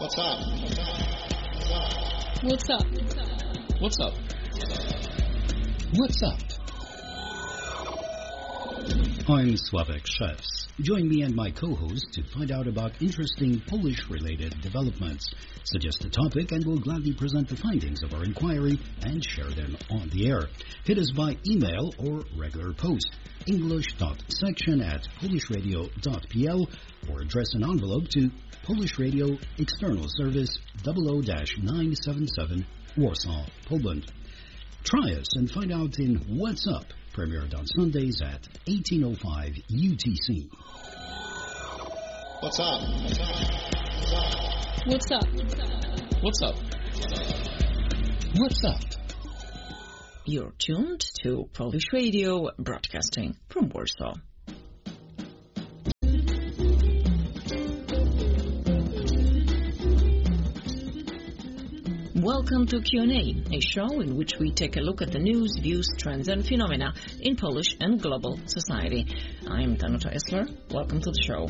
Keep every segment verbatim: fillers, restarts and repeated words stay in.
What's up? What's up? What's up? What's up? I'm Sławek Szewc. Join me and my co-host to find out about interesting Polish-related developments. Suggest a topic and we'll gladly present the findings of our inquiry and share them on the air. Hit us by email or regular post, english.section at polishradio.pl, or address an envelope to Polish Radio External Service double oh nine seven seven, Warsaw, Poland. Try us and find out in What's Up, premiered on Sundays at eighteen oh five U T C. What's up? What's up? What's up? What's up? You're tuned to Polish Radio, broadcasting from Warsaw. Welcome to Q and A, a show in which we take a look at the news, views, trends and phenomena in Polish and global society. I'm Danuta Esler. Welcome to the show.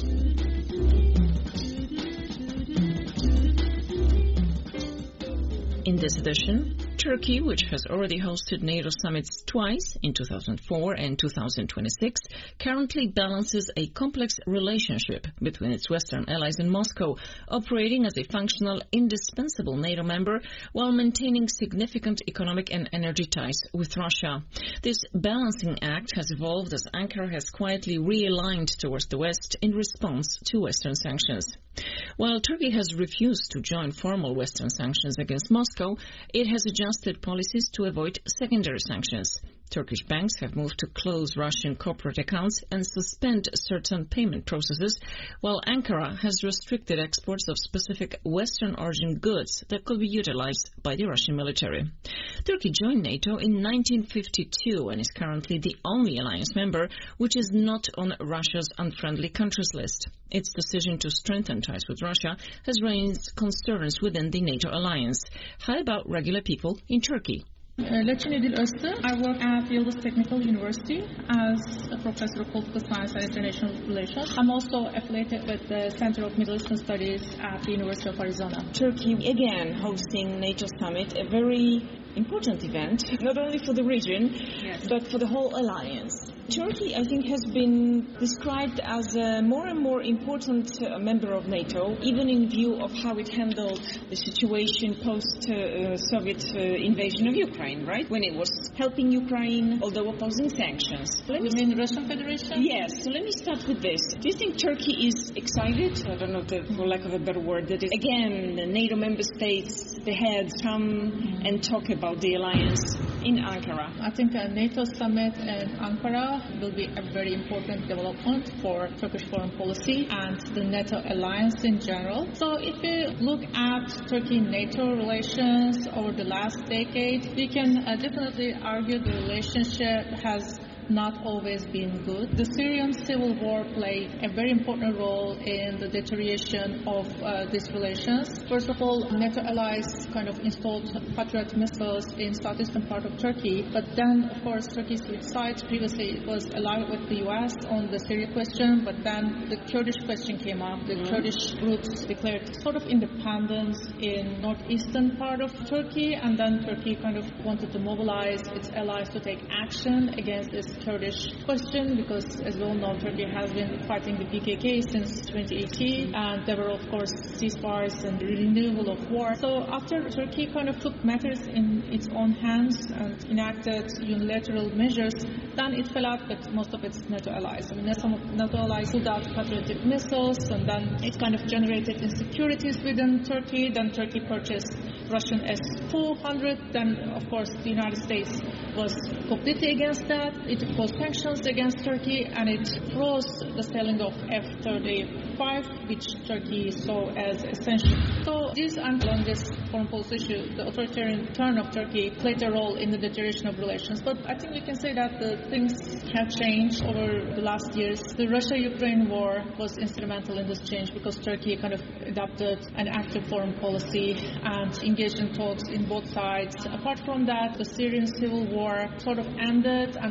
In this edition, Turkey, which has already hosted NATO summits twice in two thousand four and two thousand twenty-six, currently balances a complex relationship between its Western allies and Moscow, operating as a functional, indispensable NATO member while maintaining significant economic and energy ties with Russia. This balancing act has evolved as Ankara has quietly realigned towards the West in response to Western sanctions. While Turkey has refused to join formal Western sanctions against Moscow, it has adjusted policies to avoid secondary sanctions. Turkish banks have moved to close Russian corporate accounts and suspend certain payment processes, while Ankara has restricted exports of specific Western origin goods that could be utilized by the Russian military. Turkey joined NATO in nineteen fifty-two and is currently the only alliance member which is not on Russia's unfriendly countries list. Its decision to strengthen ties with Russia has raised concerns within the NATO alliance. How about regular people in Turkey? Leçin Edil Öztü. I work at Yıldız Technical University as a professor of political science and international relations. I'm also affiliated with the Center of Middle Eastern Studies at the University of Arizona. Turkey again hosting NATO summit, a very important event, not only for the region, yes, but for the whole alliance. Turkey, I think, has been described as a more and more important uh, member of NATO, even in view of how it handled the situation post-Soviet uh, uh, invasion of Ukraine, right? When it was helping Ukraine, although opposing sanctions. Let you mean the Russian Federation? Yes. So let me start with this. Do you think Turkey is excited? I don't know, the, for lack of a better word, that it, again, the NATO member states, the heads come mm-hmm. and talk about the alliance in Ankara. I think a NATO summit in Ankara will be a very important development for Turkish foreign policy and the NATO alliance in general. So if we look at Turkey-NATO relations over the last decade, we can uh, definitely argue the relationship has not always been good. The Syrian civil war played a very important role in the deterioration of uh, these relations. First of all, NATO allies kind of installed Patriot missiles in southeastern part of Turkey, but then, of course, Turkey switched sides. Previously, it was allied with the U S on the Syria question, but then the Kurdish question came up. The mm-hmm. Kurdish groups declared sort of independence in northeastern part of Turkey, and then Turkey kind of wanted to mobilize its allies to take action against this Kurdish question, because as we all know, Turkey has been fighting the P K K since twenty eighteen, and there were of course ceasefires and renewal of war. So after Turkey kind of took matters in its own hands and enacted unilateral measures, then it fell out with most of its NATO allies. I mean, some of NATO allies pulled out patriotic missiles, and then it kind of generated insecurities within Turkey. Then Turkey purchased Russian S four hundred. Then, of course, the United States was completely against that. It imposed sanctions against Turkey, and it froze the selling of F thirty-five, which Turkey saw as essential. So this and on this foreign policy issue, the authoritarian turn of Turkey played a role in the deterioration of relations. But I think we can say that the things have changed over the last years. The Russia-Ukraine war was instrumental in this change because Turkey kind of adopted an active foreign policy and engaged in talks in both sides. Apart from that, the Syrian civil war sort of ended, and Ahmet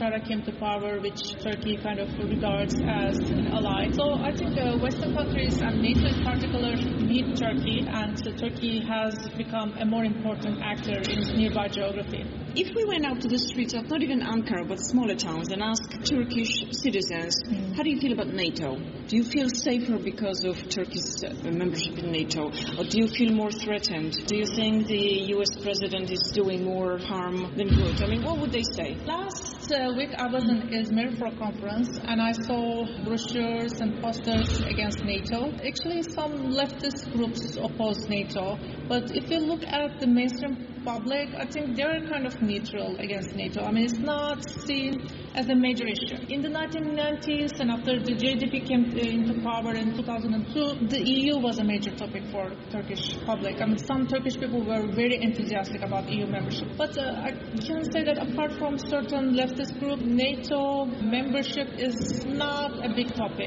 Bashar came to power, which Turkey kind of regards as an ally. So I think uh, Western countries and NATO in particular need Turkey, and uh, Turkey has become a more important actor in nearby geography. If we went out to the streets of not even Ankara but smaller towns and asked Turkish citizens, mm. how do you feel about NATO? Do you feel safer because of Turkey's uh, membership in NATO? Or do you feel more threatened? Do you think the U S president is doing more harm than good? I mean, what would they say? Last uh, week I was in Izmir for a conference and I saw brochures and posters against NATO. Actually, some leftist groups oppose NATO, but if you look at the mainstream public, I think they're kind of neutral against NATO. I mean, it's not seen as a major issue. In the nineteen nineties and after the J D P came into power in two thousand two, the E U was a major topic for Turkish public. I mean, some Turkish people were very enthusiastic about E U membership. But uh, I can say that apart from certain leftist group, NATO membership is not a big topic.